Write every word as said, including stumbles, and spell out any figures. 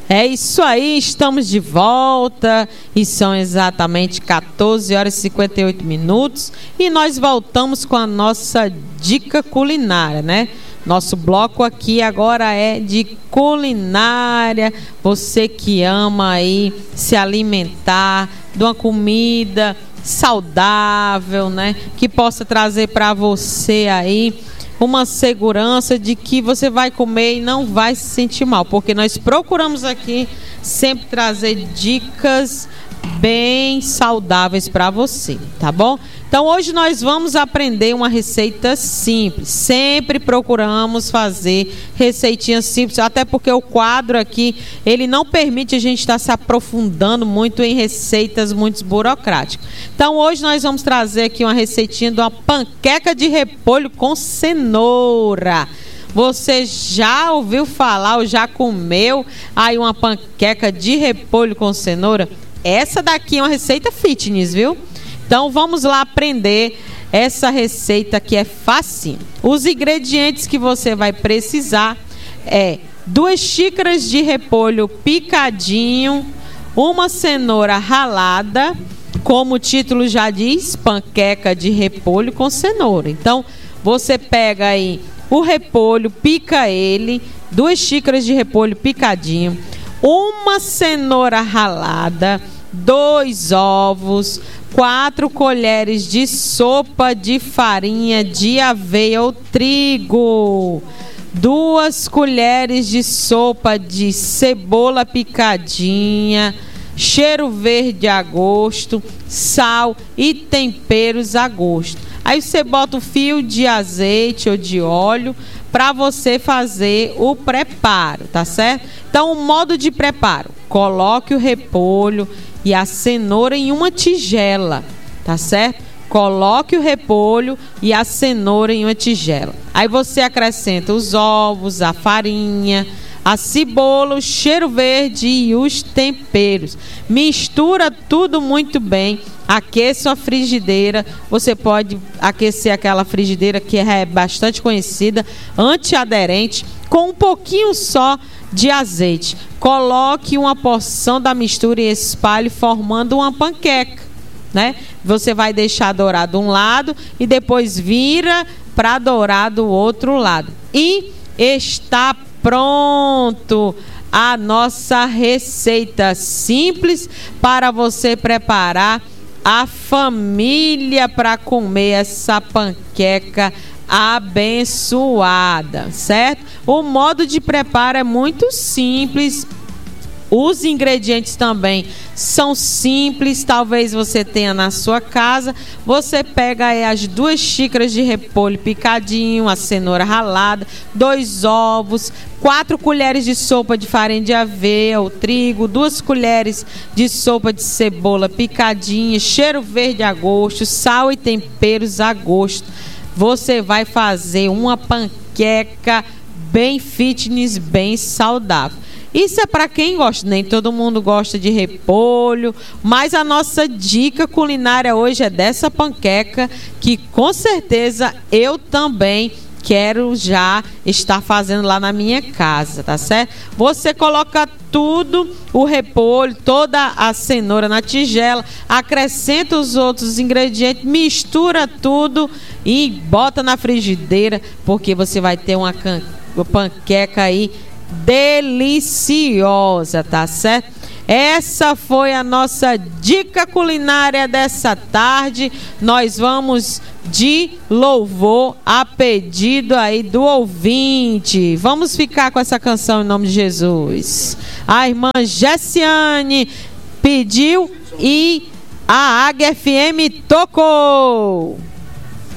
É isso aí, estamos de volta e são exatamente quatorze horas e cinquenta e oito minutos e nós voltamos com a nossa dica culinária, né? Nosso bloco aqui agora é de culinária. Você que ama aí se alimentar de uma comida saudável, né? Que possa trazer para você aí uma segurança de que você vai comer e não vai se sentir mal, porque nós procuramos aqui sempre trazer dicas bem saudáveis para você, tá bom? Então hoje nós vamos aprender uma receita simples. Sempre procuramos fazer receitinhas simples, até porque o quadro aqui, ele não permite a gente estar se aprofundando muito em receitas muito burocráticas. Então hoje nós vamos trazer aqui uma receitinha de uma panqueca de repolho com cenoura. Você já ouviu falar ou já comeu aí uma panqueca de repolho com cenoura? Essa daqui é uma receita fitness, viu? Então vamos lá aprender essa receita que é facinho. Os ingredientes que você vai precisar é duas xícaras de repolho picadinho, uma cenoura ralada, como o título já diz, panqueca de repolho com cenoura. Então você pega aí o repolho, pica ele, duas xícaras de repolho picadinho, uma cenoura ralada, dois ovos, quatro colheres de sopa de farinha de aveia ou trigo, duas colheres de sopa de cebola picadinha, cheiro verde a gosto, sal e temperos a gosto. Aí você bota um fio de azeite ou de óleo para você fazer o preparo, tá certo? Então, o modo de preparo: coloque o repolho e a cenoura em uma tigela, tá certo? Coloque o repolho e a cenoura em uma tigela. Aí você acrescenta os ovos, a farinha, a cebola, o cheiro verde e os temperos. Mistura tudo muito bem. Aqueça a frigideira. Você pode aquecer aquela frigideira que é bastante conhecida, antiaderente, com um pouquinho só de azeite. Coloque uma porção da mistura e espalhe formando uma panqueca, né? Você vai deixar dourar de um lado e depois vira para dourar do outro lado. E está pronto a nossa receita simples para você preparar a família para comer essa panqueca abençoada, certo? O modo de preparo é muito simples. Os ingredientes também são simples, talvez você tenha na sua casa. Você pega aí as duas xícaras de repolho picadinho, a cenoura ralada, dois ovos, quatro colheres de sopa de farinha de aveia ou trigo, duas colheres de sopa de cebola picadinha, cheiro verde a gosto, sal e temperos a gosto. Você vai fazer uma panqueca bem fitness, bem saudável. Isso é para quem gosta, nem todo mundo gosta de repolho, mas a nossa dica culinária hoje é dessa panqueca que com certeza eu também quero já estar fazendo lá na minha casa, tá certo? Você coloca tudo, o repolho, toda a cenoura na tigela, acrescenta os outros ingredientes, mistura tudo e bota na frigideira, porque você vai ter uma, can... uma panqueca aí deliciosa, tá certo? Essa foi a nossa dica culinária dessa tarde. Nós vamos de louvor a pedido aí do ouvinte. Vamos ficar com essa canção em nome de Jesus. A irmã Gessiane pediu e a Águia F M tocou.